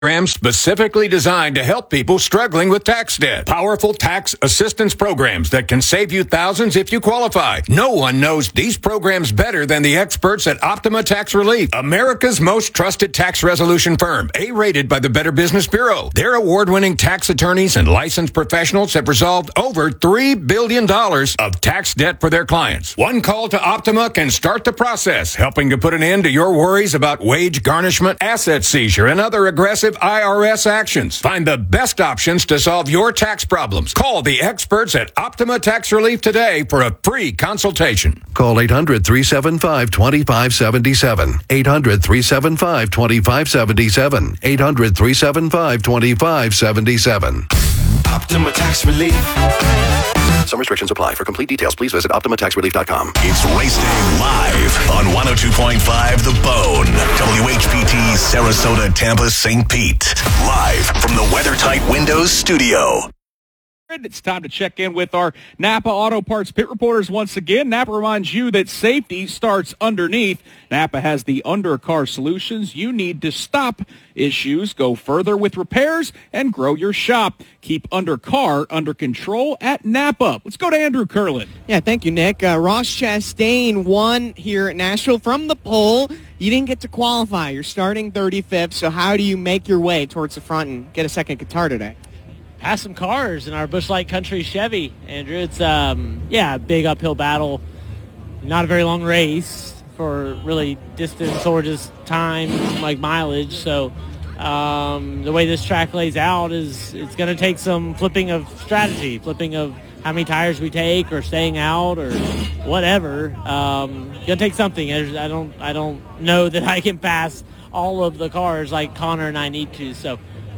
program specifically designed to help people struggling with tax debt. Powerful tax assistance programs that can save you thousands if you qualify. No one knows these programs better than the experts at Optima Tax Relief, America's most trusted tax resolution firm, A-rated by the Better Business Bureau. Their award-winning tax attorneys and licensed professionals have resolved over $3 billion of tax debt for their clients. One call to Optima can start the process, helping to put an end to your worries about wage garnishment, asset seizure, and other aggressive IRS actions. Find the best options to solve your tax problems. Call the experts at Optima Tax Relief today for a free consultation. Call 800-375-2577. 800-375-2577. 800-375-2577. Optima Tax Relief. Some restrictions apply. For complete details, please visit OptimaTaxRelief.com. It's Race Day live on 102.5 The Bone. WHPT, Sarasota, Tampa, St. Pete. Live from the WeatherTight Windows studio. It's time to check in with our Napa Auto Parts pit reporters once again. Napa reminds you that safety starts underneath. Napa has the undercar solutions you need to stop issues, go further with repairs, and grow your shop. Keep undercar under control at Napa. Let's go to Andrew Curlin. Yeah, thank you, Nick. Ross Chastain won here at Nashville from the pole. You didn't get to qualify. You're starting 35th, so how do you make your way towards the front and get a second guitar today? Pass some cars in our Busch Light Country Chevy, Andrew. It's, a big uphill battle. Not a very long race for really distance or just time, like mileage. So the way this track lays out is it's going to take some flipping of strategy, flipping of how many tires we take or staying out or whatever. Going to take something. I don't know that I can pass all of the cars like Connor and I need to. So,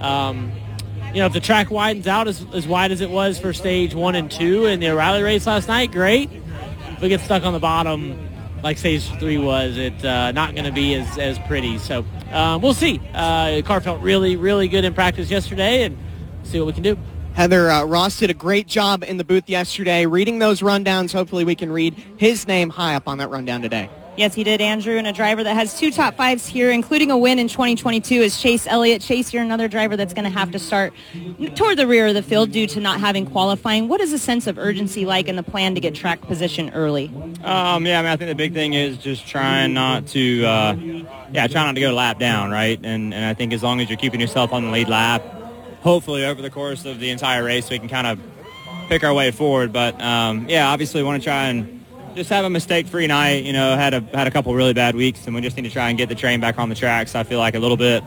if the track widens out as wide as it was for stage 1 and 2 in the O'Reilly race last night, great. If we get stuck on the bottom like stage 3 was, it's not going to be as pretty. So we'll see. The car felt really, really good in practice yesterday, and see what we can do. Heather, Ross did a great job in the booth yesterday reading those rundowns. Hopefully we can read his name high up on that rundown today. Yes, he did, Andrew, and a driver that has 2 top 5s here, including a win in 2022, is Chase Elliott. Chase, you're another driver that's going to have to start toward the rear of the field due to not having qualifying. What is the sense of urgency like in the plan to get track position early? I think the big thing is just trying not to go a lap down, right? And I think as long as you're keeping yourself on the lead lap, hopefully over the course of the entire race we can kind of pick our way forward. But, obviously we want to try and just have a mistake-free night. Had a couple really bad weeks, and we just need to try and get the train back on the tracks. I feel like a little bit,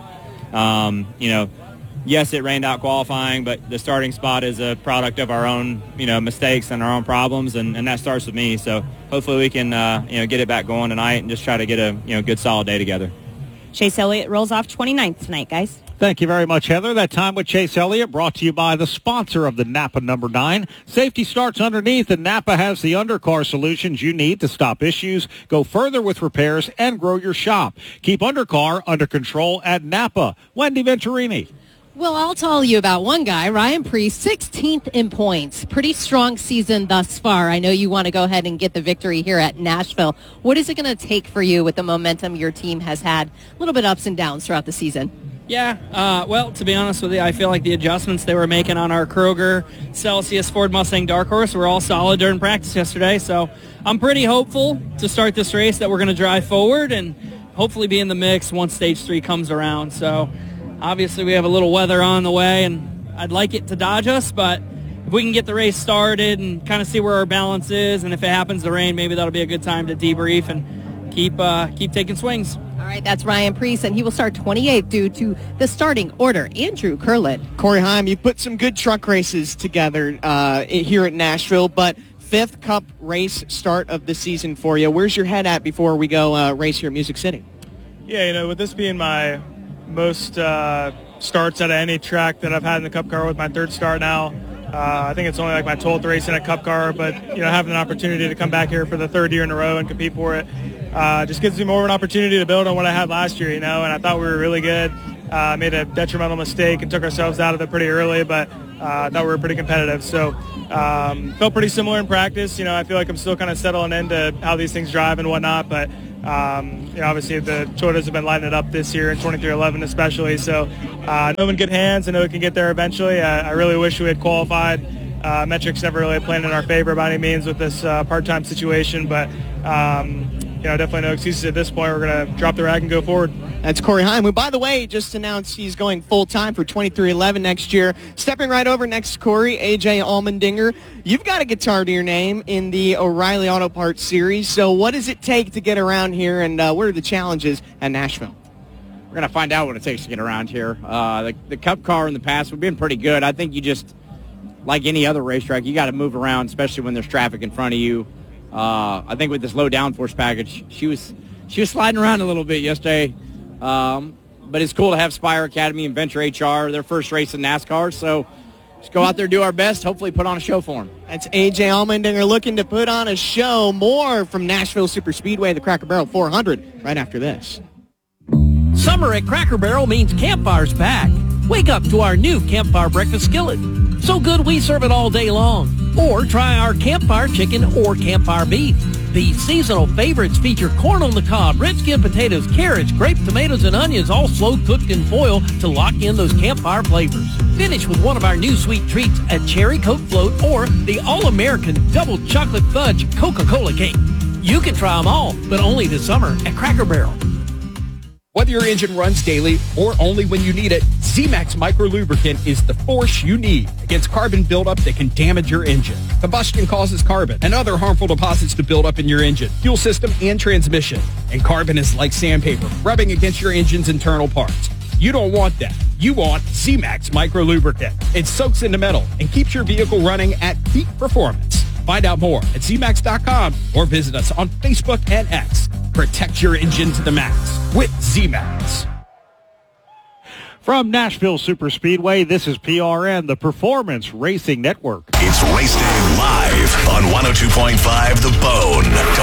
yes, it rained out qualifying, but the starting spot is a product of our own, mistakes and our own problems, and that starts with me. So hopefully we can, get it back going tonight and just try to get a, good solid day together. Chase Elliott rolls off 29th tonight, guys. Thank you very much, Heather. That time with Chase Elliott brought to you by the sponsor of the Napa number 9. Safety starts underneath, and Napa has the undercar solutions you need to stop issues, go further with repairs, and grow your shop. Keep undercar under control at Napa. Wendy Venturini. Well, I'll tell you about one guy, Ryan Preece, 16th in points. Pretty strong season thus far. I know you want to go ahead and get the victory here at Nashville. What is it going to take for you with the momentum your team has had? A little bit ups and downs throughout the season. Yeah, to be honest with you, I feel like the adjustments they were making on our Kroger, Celsius, Ford Mustang Dark Horse were all solid during practice yesterday. So I'm pretty hopeful to start this race that we're going to drive forward and hopefully be in the mix once Stage 3 comes around. So obviously we have a little weather on the way, and I'd like it to dodge us, but if we can get the race started and kind of see where our balance is, and if it happens to rain, maybe that'll be a good time to debrief and keep taking swings. All right, that's Ryan Preece, and he will start 28th due to the starting order. Andrew Curlett. Corey Heim, you put some good truck races together here at Nashville, but 5th Cup race start of the season for you. Where's your head at before we go race here at Music City? Yeah, with this being my most starts at any track that I've had in the Cup car with my 3rd start now, I think it's only like my 12th race in a Cup car, but having an opportunity to come back here for the 3rd year in a row and compete for it just gives me more of an opportunity to build on what I had last year, and I thought we were really good. Made a detrimental mistake and took ourselves out of it pretty early, but I thought we were pretty competitive. So felt pretty similar in practice. I feel like I'm still kind of settling into how these things drive and whatnot, but Obviously the Toyotas have been lighting it up this year in 2311 especially. So I know I'm in good hands. I know we can get there eventually. I really wish we had qualified. Metrics never really played in our favor by any means with this part-time situation, but definitely no excuses at this point. We're going to drop the rag and go forward. That's Corey Heim, who, by the way, just announced he's going full-time for 2311 next year. Stepping right over next to Corey, A.J. Allmendinger. You've got a guitar to your name in the O'Reilly Auto Parts Series. So what does it take to get around here, and what are the challenges at Nashville? We're going to find out what it takes to get around here. The Cup car in the past, we've been pretty good. I think you just, like any other racetrack, you got to move around, especially when there's traffic in front of you. I think with this low downforce package, she was sliding around a little bit yesterday. But it's cool to have Spire Academy and Venture HR, their first race in NASCAR. So just go out there, do our best, hopefully put on a show for them. That's A.J. Allmendinger looking to put on a show. More from Nashville Super Speedway, the Cracker Barrel 400, right after this. Summer at Cracker Barrel means Campfire's back. Wake up to our new Campfire breakfast skillet. So good we serve it all day long. Or try our Campfire chicken or Campfire beef. These seasonal favorites feature corn on the cob, red skin potatoes, carrots, grape tomatoes, and onions, all slow cooked in foil to lock in those Campfire flavors. Finish with one of our new sweet treats, a cherry Coke float or the all-American double chocolate fudge Coca-Cola cake. You can try them all, but only this summer at Cracker Barrel. Whether your engine runs daily or only when you need it, Z-Max Micro Lubricant is the force you need against carbon buildup that can damage your engine. Combustion causes carbon and other harmful deposits to build up in your engine, fuel system, and transmission. And carbon is like sandpaper, rubbing against your engine's internal parts. You don't want that. You want Z-Max Micro Lubricant. It soaks into metal and keeps your vehicle running at peak performance. Find out more at zmax.com or visit us on Facebook and X. Protect your engine to the max with Z-Max. From Nashville Super Speedway, this is PRN, the Performance Racing Network. It's Race Day live on 102.5 The Bone.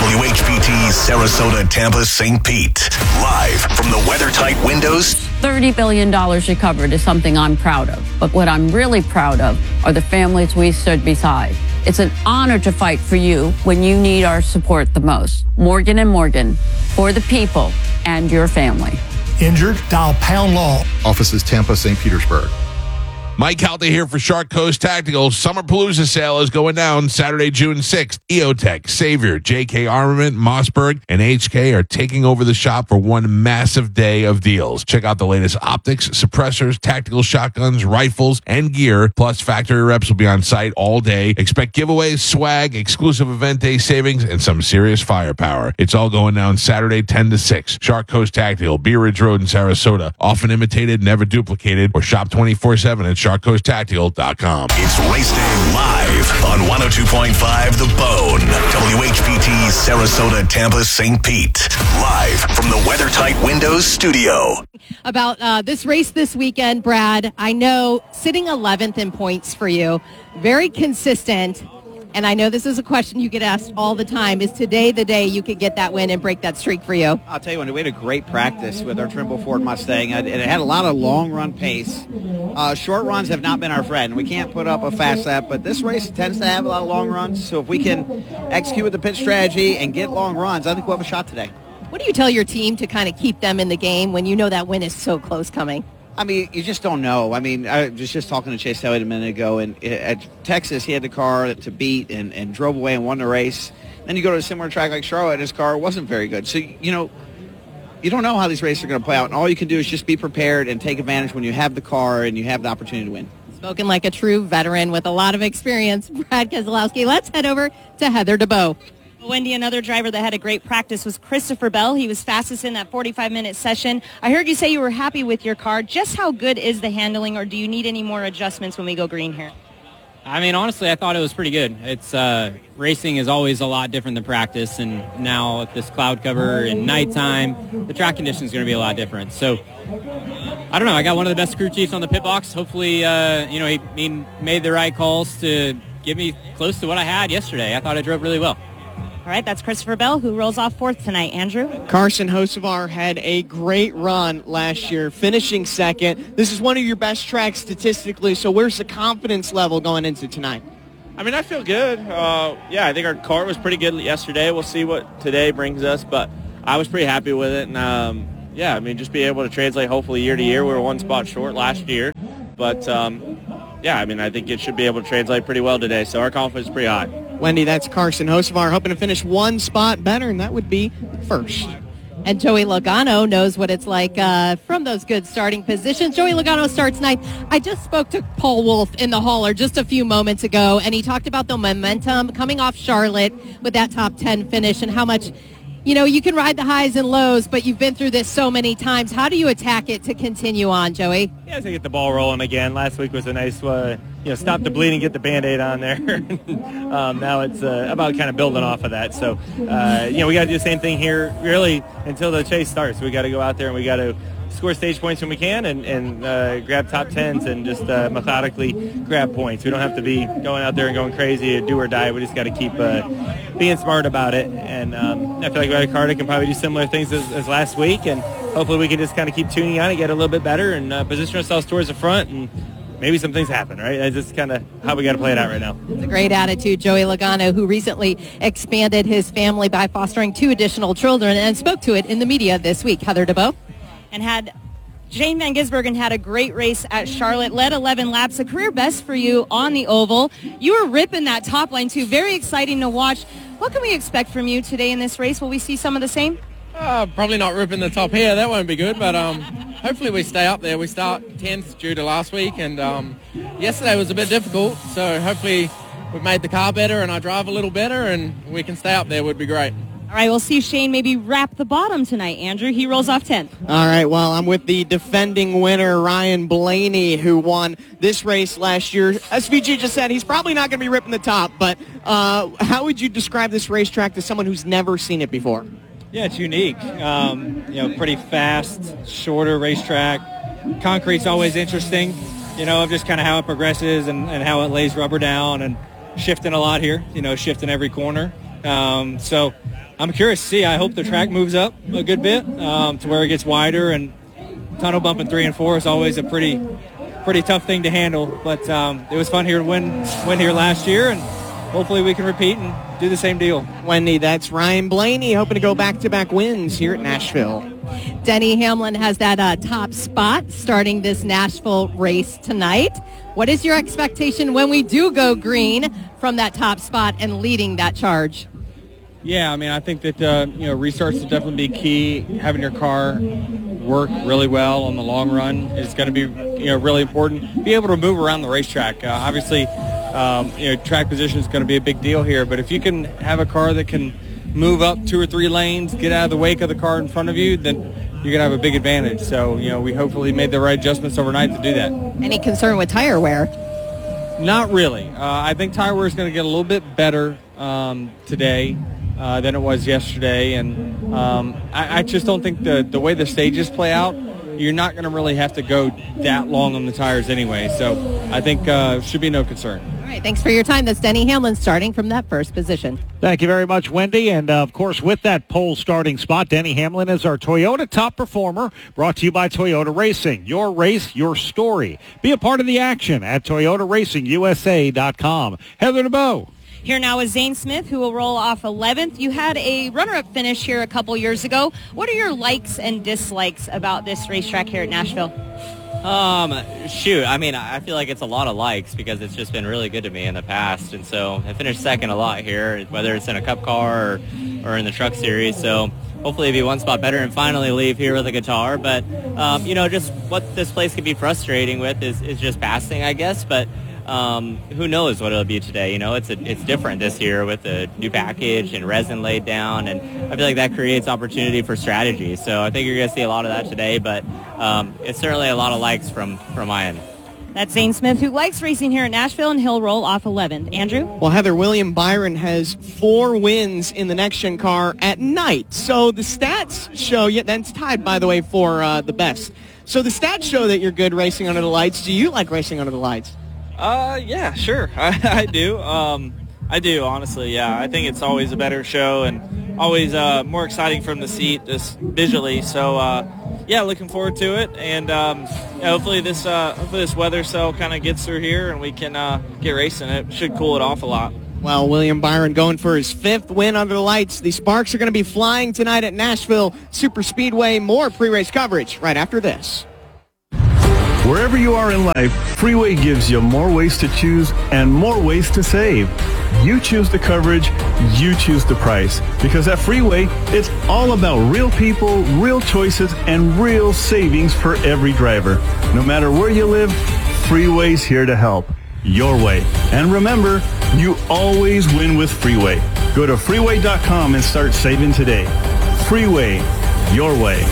WHPT, Sarasota, Tampa, St. Pete. Live from the WeatherTight windows. $30 billion recovered is something I'm proud of. But what I'm really proud of are the families we stood beside. It's an honor to fight for you when you need our support the most. Morgan & Morgan, for the people and your family. Injured? Dial Pound Law. Offices Tampa, St. Petersburg. Mike Halta here for Shark Coast Tactical. Summerpalooza sale is going down Saturday, June 6th. EOTech, Savior, JK Armament, Mossberg, and HK are taking over the shop for one massive day of deals. Check out the latest optics, suppressors, tactical shotguns, rifles, and gear. Plus, factory reps will be on site all day. Expect giveaways, swag, exclusive event day savings, and some serious firepower. It's all going down Saturday, 10 to 6. Shark Coast Tactical, Bee Ridge Road in Sarasota. Often imitated, never duplicated, or shop 24/7 at SharkCoastTactical.com. It's Race Day live on 102.5 The Bone. WHPT, Sarasota, Tampa, St. Pete. Live from the WeatherTight Windows studio. About this race this weekend, Brad, I know sitting 11th in points for you, very consistent. And I know this is a question you get asked all the time. Is today the day you could get that win and break that streak for you? I'll tell you what, we had a great practice with our Trimble Ford Mustang, and it had a lot of long-run pace. Short runs have not been our friend. We can't put up a fast lap, but this race tends to have a lot of long runs. So if we can execute with the pit strategy and get long runs, I think we'll have a shot today. What do you tell your team to kind of keep them in the game when you know that win is so close coming? I mean, you just don't know. I mean, I was just talking to Chase Elliott a minute ago, and at Texas, he had the car to beat and drove away and won the race. Then you go to a similar track like Charlotte, his car wasn't very good. So, you don't know how these races are going to play out, and all you can do is just be prepared and take advantage when you have the car and you have the opportunity to win. Spoken like a true veteran with a lot of experience, Brad Keselowski. Let's head over to Heather DeBow. Wendy, another driver that had a great practice was Christopher Bell. He was fastest in that 45-minute session. I heard you say you were happy with your car. Just how good is the handling, or do you need any more adjustments when we go green here? I mean, honestly, I thought it was pretty good. It's racing is always a lot different than practice, and now with this cloud cover and nighttime, the track conditions are going to be a lot different. So, I don't know. I got one of the best crew chiefs on the pit box. Hopefully, he made the right calls to get me close to what I had yesterday. I thought I drove really well. All right, that's Christopher Bell, who rolls off fourth tonight. Andrew? Carson Hocevar had a great run last year, finishing second. This is one of your best tracks statistically, so where's the confidence level going into tonight? I mean, I feel good. I think our car was pretty good yesterday. We'll see what today brings us, but I was pretty happy with it. And, yeah, I mean, just be able to translate hopefully year to year. We were one spot short last year. But, yeah, I mean, I think it should be able to translate pretty well today. So our confidence is pretty high. Wendy, that's Carson Hocevar hoping to finish one spot better, and that would be first. And Joey Logano knows what it's like from those good starting positions. Joey Logano starts ninth. I just spoke to Paul Wolf in the hauler just a few moments ago, and he talked about the momentum coming off Charlotte with that top 10 finish and how much, you know, you can ride the highs and lows, but you've been through this so many times. How do you attack it to continue on, Joey? Yeah, to get the ball rolling again. Last week was a nice, stop the bleeding, get the Band-Aid on there. Now it's about kind of building off of that. So, we got to do the same thing here, really, until the chase starts. We got to go out there and we got to score stage points when we can and grab top 10s and just methodically grab points. We don't have to be going out there and going crazy or do or die. We just got to keep being smart about it. And I feel like Ryder can probably do similar things as last week, and hopefully we can just kind of keep tuning on it, get a little bit better, and position ourselves towards the front, and maybe some things happen, right? That's just kind of how we got to play it out right now. It's a great attitude. Joey Logano, who recently expanded his family by fostering 2 additional children and spoke to it in the media this week. Heather DeBow. And Shane Van Gisbergen had a great race at Charlotte, led 11 laps, a career best for you on the oval. You were ripping that top line, too. Very exciting to watch. What can we expect from you today in this race? Will we see some of the same? Probably not ripping the top here. That won't be good, but hopefully we stay up there. We start 10th due to last week, and yesterday was a bit difficult, so hopefully we've made the car better and I drive a little better and we can stay up there would be great. All right, we'll see Shane maybe wrap the bottom tonight, Andrew. He rolls off 10th. All right, well, I'm with the defending winner, Ryan Blaney, who won this race last year. SVG just said he's probably not going to be ripping the top, but how would you describe this racetrack to someone who's never seen it before? Yeah, it's unique. Pretty fast, shorter racetrack. Concrete's always interesting, of just kind of how it progresses and how it lays rubber down and shifting a lot here, shifting every corner. So I'm curious to see. I hope the track moves up a good bit to where it gets wider, and tunnel bumping 3 and 4 is always a pretty tough thing to handle. But it was fun here to win here last year, and hopefully we can repeat and do the same deal. Wendy, that's Ryan Blaney hoping to go back-to-back wins here at Nashville. Denny Hamlin has that top spot starting this Nashville race tonight. What is your expectation when we do go green from that top spot and leading that charge? Yeah, I mean, I think that, restarts will definitely be key. Having your car work really well on the long run is going to be, really important. Be able to move around the racetrack. Obviously, track position is going to be a big deal here, but if you can have a car that can move up 2 or 3 lanes, get out of the wake of the car in front of you, then you're going to have a big advantage. So, we hopefully made the right adjustments overnight to do that. Any concern with tire wear? Not really. I think tire wear is going to get a little bit better today than it was yesterday, and I just don't think the way the stages play out, you're not going to really have to go that long on the tires anyway. So I think should be no concern. All right, thanks for your time. That's Denny Hamlin starting from that first position. Thank you very much, Wendy. And, of course, with that pole starting spot, Denny Hamlin is our Toyota top performer, brought to you by Toyota Racing. Your race, your story. Be a part of the action at ToyotaRacingUSA.com. Heather DeBow. Here now is Zane Smith, who will roll off 11th. You had a runner-up finish here a couple years ago. What are your likes and dislikes about this racetrack here at Nashville? I feel like it's a lot of likes because it's just been really good to me in the past. And so I finished second a lot here, whether it's in a Cup car or in the Truck Series. So hopefully be one spot better and finally leave here with a guitar. But, just what this place could be frustrating with is just passing, I guess. But who knows what it'll be today. It's different this year with the new package and resin laid down, and I feel like that creates opportunity for strategy. So I think you're going to see a lot of that today, but it's certainly a lot of likes from my end. That's Zane Smith, who likes racing here at Nashville, and he'll roll off 11th. Andrew? Well, Heather, William Byron has 4 wins in the next-gen car at night. So the stats show, that's tied, by the way, for the best. So the stats show that you're good racing under the lights. Do you like racing under the lights? Yeah, sure. I do. I do, honestly, yeah. I think it's always a better show and always more exciting from the seat just visually. So, looking forward to it. And hopefully this weather cell kind of gets through here and we can get racing. It should cool it off a lot. Well, William Byron going for his 5th win under the lights. The Sparks are going to be flying tonight at Nashville Super Speedway. More pre-race coverage right after this. Wherever you are in life, Freeway gives you more ways to choose and more ways to save. You choose the coverage, you choose the price. Because at Freeway, it's all about real people, real choices, and real savings for every driver. No matter where you live, Freeway's here to help. Your way. And remember, you always win with Freeway. Go to freeway.com and start saving today. Freeway, your way.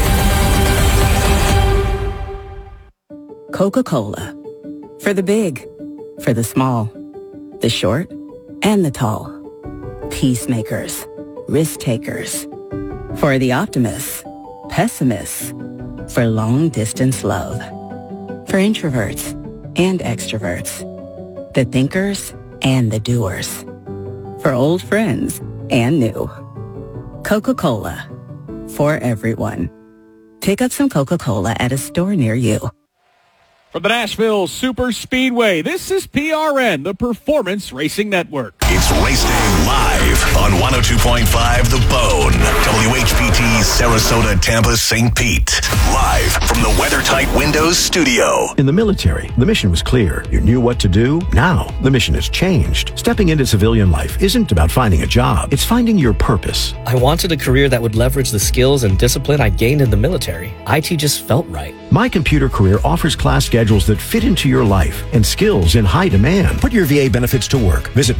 Coca-Cola. For the big, for the small, the short, and the tall. Peacemakers, risk takers. For the optimists, pessimists. For long-distance love. For introverts and extroverts. The thinkers and the doers. For old friends and new. Coca-Cola. For everyone. Pick up some Coca-Cola at a store near you. From the Nashville Super Speedway, this is PRN, the Performance Racing Network. It's Race Day live on 102.5 The Bone. WHPT, Sarasota, Tampa, St. Pete. Live from the WeatherTight Windows studio. In the military, the mission was clear. You knew what to do. Now, the mission has changed. Stepping into civilian life isn't about finding a job. It's finding your purpose. I wanted a career that would leverage the skills and discipline I gained in the military. IT just felt right. My Computer Career offers class schedules that fit into your life and skills in high demand. Put your VA benefits to work. Visit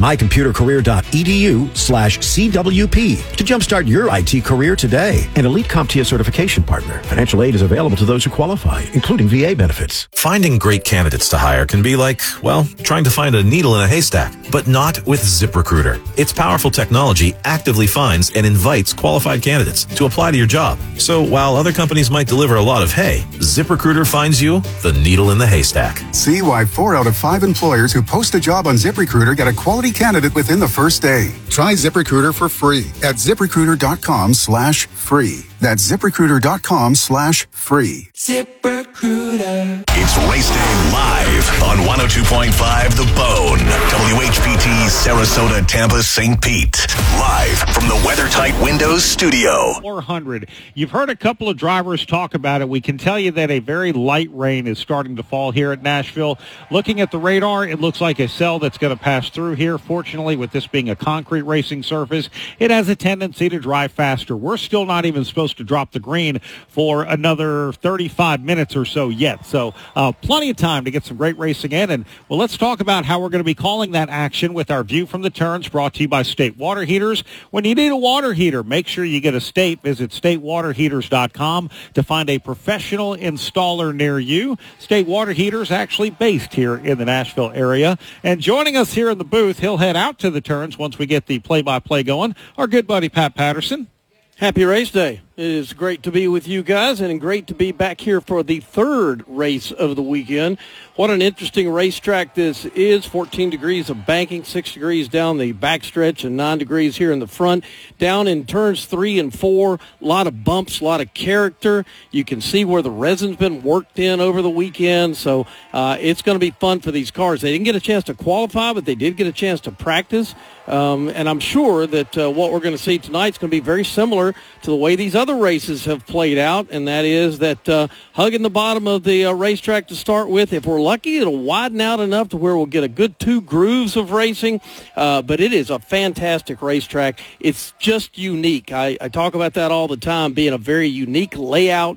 mycomputercareer.edu/CWP to jumpstart your IT career today. An elite CompTIA certification partner. Financial aid is available to those who qualify, including VA benefits. Finding great candidates to hire can be like, well, trying to find a needle in a haystack, but not with ZipRecruiter. Its powerful technology actively finds and invites qualified candidates to apply to your job. So while other companies might deliver a lot of hay, ZipRecruiter finds you the needle in the haystack. See why 4 out of 5 employers who post a job on ZipRecruiter get a quality candidate within the first day. Try ZipRecruiter for free at ZipRecruiter.com/free. That's ZipRecruiter.com/free. ZipRecruiter. It's Race Day live on 102.5 The Bone. WHPT, Sarasota, Tampa, St. Pete. Live from the WeatherTight Windows studio. 400. You've heard a couple of drivers talk about it. We can tell you that a very light rain is starting to fall here at Nashville. Looking at the radar, it looks like a cell that's going to pass through here. Fortunately, with this being a concrete racing surface, it has a tendency to drive faster. We're still not even supposed to drop the green for another 35 minutes or so yet. So plenty of time to get some great racing in. And well, let's talk about how we're going to be calling that action with our view from the turns, brought to you by State Water Heaters. When you need a water heater, make sure you get a State. Visit statewaterheaters.com to find a professional installer near you. State Water Heaters actually based here in the Nashville area. And joining us here in the booth, he'll head out to the turns once we get the play-by-play going, our good buddy Pat Patterson. Happy race day. It is great to be with you guys and great to be back here for the third race of the weekend. What an interesting racetrack this is. 14 degrees of banking, 6 degrees down the backstretch, and 9 degrees here in the front. Down in turns 3 and 4, a lot of bumps, a lot of character. You can see where the resin's been worked in over the weekend, so it's going to be fun for these cars. They didn't get a chance to qualify, but they did get a chance to practice, and I'm sure that what we're going to see tonight is going to be very similar to the way these other races have played out, and that is that hugging the bottom of the racetrack to start with. If we're lucky, it'll widen out enough to where we'll get a good 2 grooves of racing, but it is a fantastic racetrack. It's just unique. I talk about that all the time, being a very unique layout,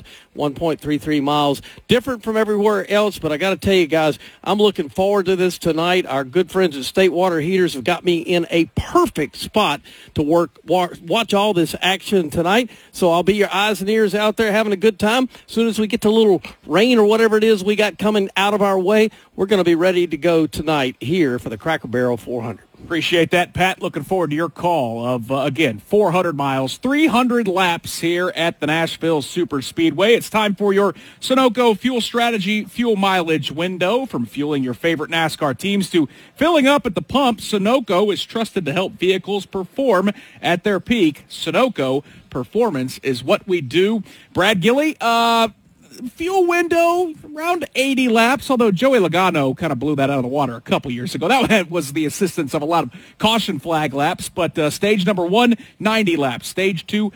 1.33 miles, different from everywhere else, but I got to tell you guys, I'm looking forward to this tonight. Our good friends at State Water Heaters have got me in a perfect spot to watch all this action tonight, so I'll be your eyes and ears out there having a good time. As soon as we get the little rain or whatever it is we got coming out of our way, we're going to be ready to go tonight here for the Cracker Barrel 400. Appreciate that, Pat. Looking forward to your call of, again, 400 miles, 300 laps here at the Nashville Super Speedway. It's time for your Sunoco Fuel Strategy fuel mileage window. From fueling your favorite NASCAR teams to filling up at the pump, Sunoco is trusted to help vehicles perform at their peak. Sunoco, performance is what we do. Brad Gilly, fuel window around 80 laps, although Joey Logano kind of blew that out of the water a couple years ago. That was the assistance of a lot of caution flag laps, but stage number 1, 90 laps. Stage 2,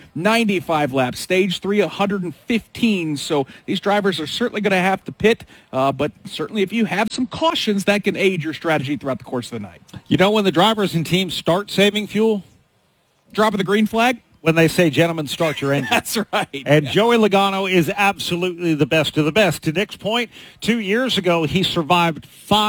95 laps. Stage 3, 115. So these drivers are certainly going to have to pit, but certainly if you have some cautions, that can aid your strategy throughout the course of the night. You know when the drivers and teams start saving fuel? Drop of the green flag? When they say, gentlemen, start your engine. That's right. And Joey Logano is absolutely the best of the best. To Nick's point, 2 years ago, he survived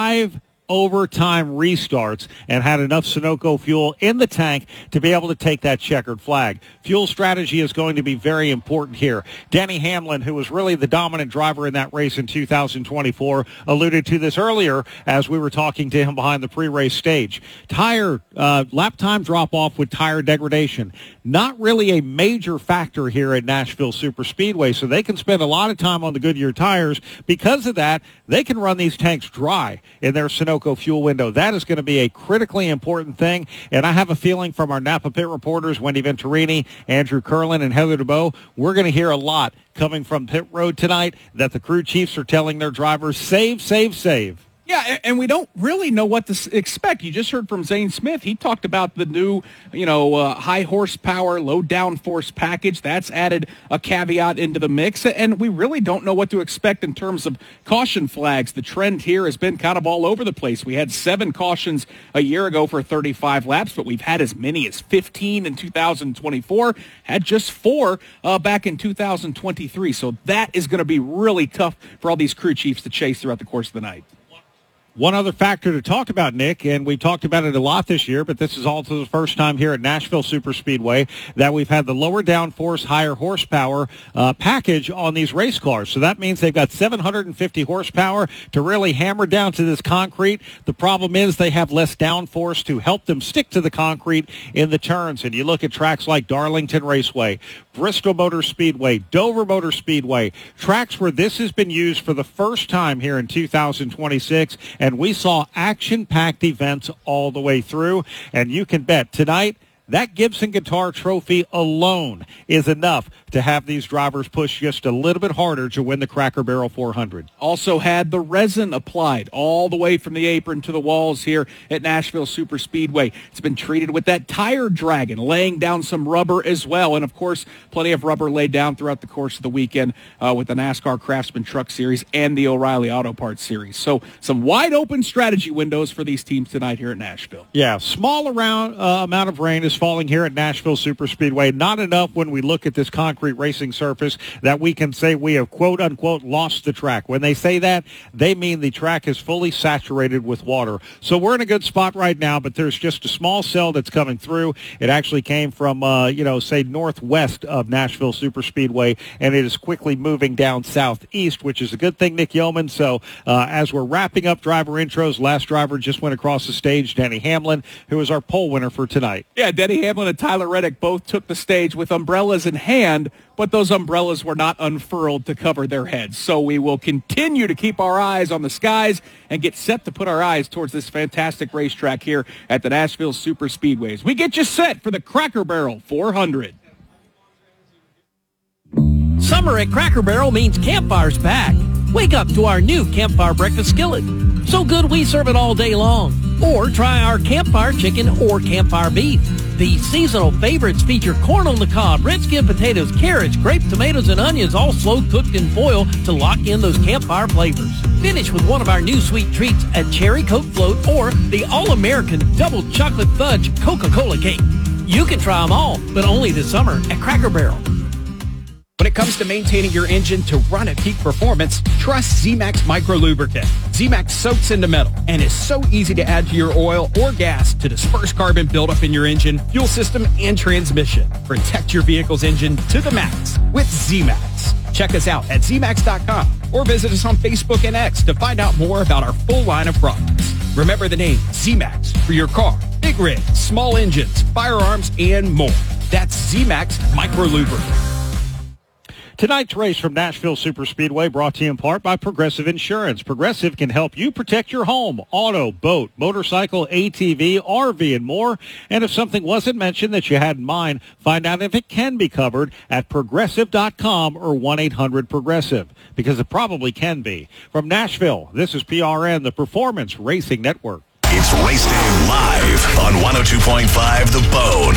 5 overtime restarts and had enough Sunoco fuel in the tank to be able to take that checkered flag. Fuel strategy is going to be very important here. Denny Hamlin, who was really the dominant driver in that race in 2024, alluded to this earlier as we were talking to him behind the pre-race stage. Tire lap time drop-off with tire degradation. Not really a major factor here at Nashville Superspeedway, so they can spend a lot of time on the Goodyear tires. Because of that, they can run these tanks dry in their Sunoco fuel window. That is going to be a critically important thing, and I have a feeling from our Napa pit reporters, Wendy Venturini, Andrew Curlin, and Heather DeBow, we're going to hear a lot coming from pit road tonight that the crew chiefs are telling their drivers, save, save, save. Yeah, and we don't really know what to expect. You just heard from Zane Smith. He talked about the new, high horsepower, low downforce package. That's added a caveat into the mix, and we really don't know what to expect in terms of caution flags. The trend here has been kind of all over the place. We had 7 cautions a year ago for 35 laps, but we've had as many as 15 in 2024, had just 4 back in 2023. So that is going to be really tough for all these crew chiefs to chase throughout the course of the night. One other factor to talk about, Nick, and we talked about it a lot this year, but this is also the first time here at Nashville Superspeedway that we've had the lower downforce, higher horsepower package on these race cars. So that means they've got 750 horsepower to really hammer down to this concrete. The problem is they have less downforce to help them stick to the concrete in the turns. And you look at tracks like Darlington Raceway, Bristol Motor Speedway, Dover Motor Speedway, tracks where this has been used for the first time here in 2026, and we saw action-packed events all the way through, and you can bet tonight that Gibson Guitar Trophy alone is enough to have these drivers push just a little bit harder to win the Cracker Barrel 400. Also had the resin applied all the way from the apron to the walls here at Nashville Superspeedway. It's been treated with that tire dragon, laying down some rubber as well. And, of course, plenty of rubber laid down throughout the course of the weekend with the NASCAR Craftsman Truck Series and the O'Reilly Auto Parts Series. So some wide-open strategy windows for these teams tonight here at Nashville. Yeah, small amount of rain is falling here at Nashville Superspeedway. Not enough when we look at this concrete racing surface that we can say we have, quote unquote, lost the track. When they say that, they mean the track is fully saturated with water. So we're in a good spot right now, but there's just a small cell that's coming through. It actually came from, say northwest of Nashville Superspeedway, and it is quickly moving down southeast, which is a good thing, Nick Yeoman. So as we're wrapping up driver intros, last driver just went across the stage, Denny Hamlin, who is our pole winner for tonight. Yeah, Denny Hamlin and Tyler Reddick both took the stage with umbrellas in hand, but those umbrellas were not unfurled to cover their heads. So we will continue to keep our eyes on the skies and get set to put our eyes towards this fantastic racetrack here at the Nashville Superspeedways. We get you set for the Cracker Barrel 400. Summer at Cracker Barrel means Campfire's back. Wake up to our new Campfire breakfast skillet. So good we serve it all day long. Or try our Campfire chicken or Campfire beef. These seasonal favorites feature corn on the cob, red skin potatoes, carrots, grape tomatoes, and onions, all slow cooked in foil to lock in those Campfire flavors. Finish with one of our new sweet treats, a cherry Coke float or the all-American double chocolate fudge Coca-Cola cake. You can try them all, but only this summer at Cracker Barrel. When it comes to maintaining your engine to run at peak performance, trust Z-Max Micro Lubricant. Z-Max soaks into metal and is so easy to add to your oil or gas to disperse carbon buildup in your engine, fuel system, and transmission. Protect your vehicle's engine to the max with Z-Max. Check us out at zmax.com or visit us on Facebook and X to find out more about our full line of products. Remember the name Z-Max for your car, big rigs, small engines, firearms, and more. That's Z-Max Micro Lubricant. Tonight's race from Nashville Superspeedway brought to you in part by Progressive Insurance. Progressive can help you protect your home, auto, boat, motorcycle, ATV, RV, and more. And if something wasn't mentioned that you had in mind, find out if it can be covered at Progressive.com or 1-800-PROGRESSIVE, because it probably can be. From Nashville, this is PRN, the Performance Racing Network. It's Race Day Live on 102.5 The Bone.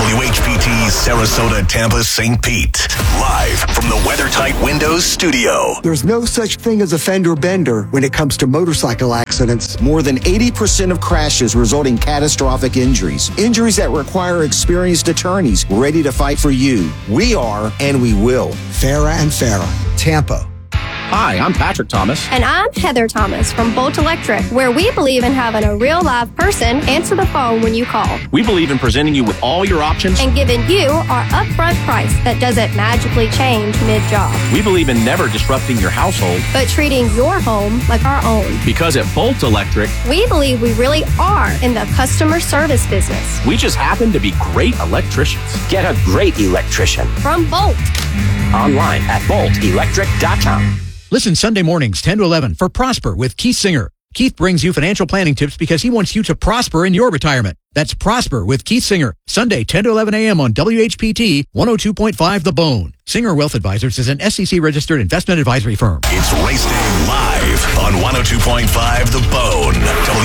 WHPT, Sarasota, Tampa, St. Pete. Live from the WeatherTight Windows studio. There's no such thing as a fender bender when it comes to motorcycle accidents. More than 80% of crashes result in catastrophic injuries. Injuries that require experienced attorneys ready to fight for you. We are, and we will. Farah and Farah, Tampa. Hi, I'm Patrick Thomas. And I'm Heather Thomas from Bolt Electric, where we believe in having a real live person answer the phone when you call. We believe in presenting you with all your options and giving you our upfront price that doesn't magically change mid-job. We believe in never disrupting your household, but treating your home like our own. Because at Bolt Electric, we believe we really are in the customer service business. We just happen to be great electricians. Get a great electrician from Bolt. Online at boltelectric.com. Listen Sunday mornings 10 to 11 for Prosper with Keith Singer. Keith brings you financial planning tips because he wants you to prosper in your retirement. That's Prosper with Keith Singer. Sunday 10 to 11 a.m. on WHPT 102.5 The Bone. Singer Wealth Advisors is an SEC-registered investment advisory firm. It's Race Day Live on 102.5 The Bone.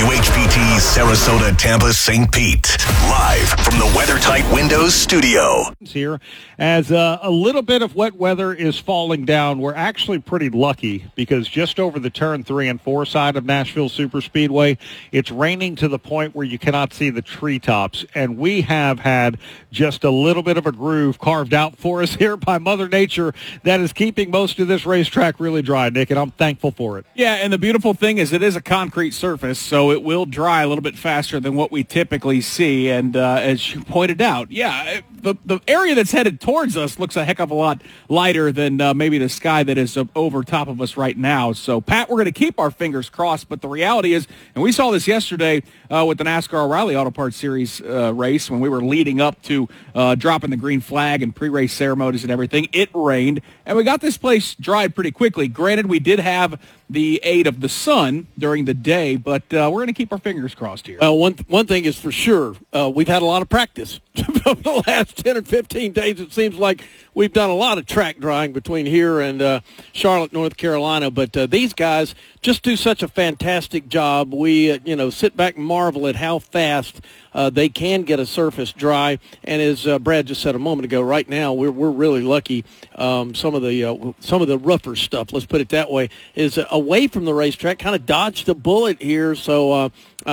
WHPT, Sarasota, Tampa, St. Pete. Live from the WeatherTight Windows studio. Here, as a little bit of wet weather is falling down, we're actually pretty lucky because just over the turn 3 and 4 side of Nashville Superspeedway, it's raining to the point where you cannot see the treetops, and we have had just a little bit of a groove carved out for us here by Mother Nature that is keeping most of this racetrack really dry, Nick, and I'm thankful for it. Yeah, and the beautiful thing is it is a concrete surface, so it will dry a little bit faster than what we typically see, and as you pointed out, yeah, the area that's headed towards us looks a heck of a lot lighter than maybe the sky that is over top of us right now. So, Pat, we're going to keep our fingers crossed, but the reality is, and we saw this yesterday with the NASCAR O'Reilly Auto Parts Series race when we were leading up to dropping the green flag and pre-race ceremonies and everything. It rained, and we got this place dried pretty quickly. Granted, we did have the aid of the sun during the day, but we're going to keep our fingers crossed here. Well, one thing is for sure, we've had a lot of practice over the last 10 or 15 days. It seems like we've done a lot of track drying between here and Charlotte, North Carolina, but these guys just do such a fantastic job. We, sit back and marvel at how fast they can get a surface dry. And as Brad just said a moment ago, right now we're really lucky. Some of the rougher stuff, let's put it that way, is away from the racetrack. Kind of dodged a bullet here. So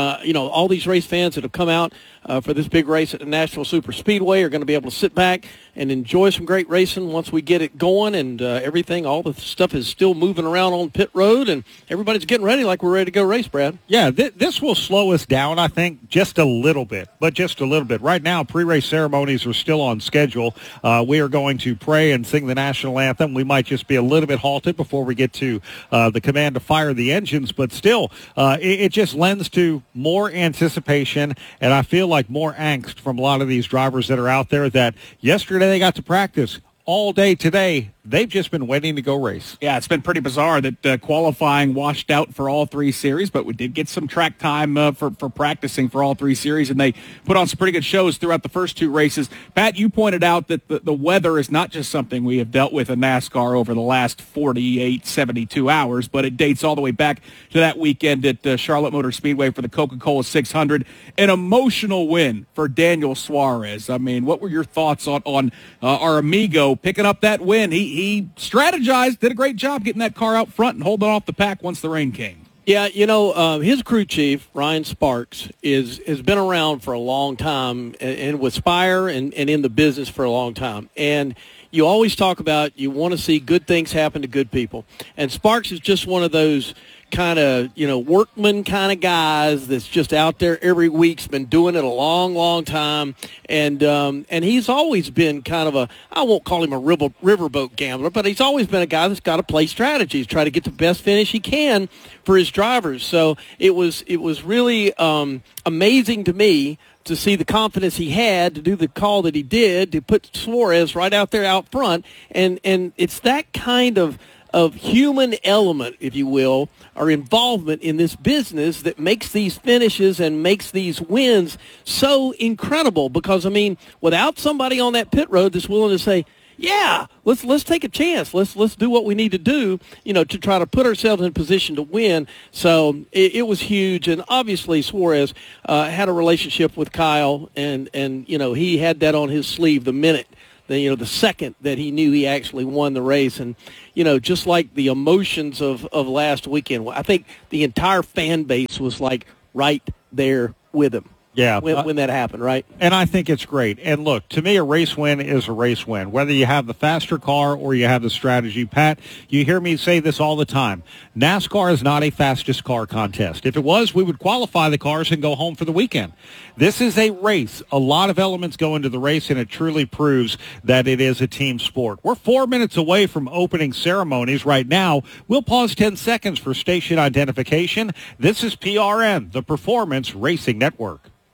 all these race fans that have come out for this big race at the Nashville Superspeedway are going to be able to sit back and enjoy some great racing once we get it going, and everything. All the stuff is still moving around on pit road, and everybody's getting ready like we're ready to go race, Brad. Yeah, this will slow us down, I think, just a little bit, but just a little bit. Right now, pre-race ceremonies are still on schedule. We are going to pray and sing the national anthem. We might just be a little bit halted before we get to the command to fire the engines, but still, it just lends to more anticipation, and I feel like more angst from a lot of these drivers that are out there that yesterday they got to practice all day today. They've just been waiting to go race. Yeah, it's been pretty bizarre that qualifying washed out for all 3 series, but we did get some track time for practicing for all 3 series, and they put on some pretty good shows throughout the first 2 races. Pat, you pointed out that the weather is not just something we have dealt with in NASCAR over the last 48, 72 hours, but it dates all the way back to that weekend at Charlotte Motor Speedway for the Coca-Cola 600. An emotional win for Daniel Suarez. I mean, what were your thoughts on our amigo picking up that win? He strategized, did a great job getting that car out front and holding off the pack once the rain came. Yeah, his crew chief, Ryan Sparks, has been around for a long time and with Spire and in the business for a long time. And you always talk about you want to see good things happen to good people. And Sparks is just one of those kind of, workman kind of guys that's just out there every week. He's been doing it a long, long time. And he's always been kind of I won't call him a riverboat gambler, but he's always been a guy that's got to play strategies, try to get the best finish he can for his drivers. So it was really amazing to me to see the confidence he had to do the call that he did, to put Suarez right out there out front. And it's that kind of human element, if you will, or involvement in this business that makes these finishes and makes these wins so incredible. Because, without somebody on that pit road that's willing to say, yeah, let's take a chance. Let's do what we need to do, to try to put ourselves in a position to win. So it was huge, and obviously Suarez had a relationship with Kyle, and he had that on his sleeve the second that he knew he actually won the race. And just like the emotions of last weekend, I think the entire fan base was like right there with him. Yeah, when that happened, right? And I think it's great. And look, to me, a race win is a race win, whether you have the faster car or you have the strategy. Pat, you hear me say this all the time. NASCAR is not a fastest car contest. If it was, we would qualify the cars and go home for the weekend. This is a race. A lot of elements go into the race, and it truly proves that it is a team sport. We're 4 minutes away from opening ceremonies right now. We'll pause 10 seconds for station identification. This is PRN, the Performance Racing Network.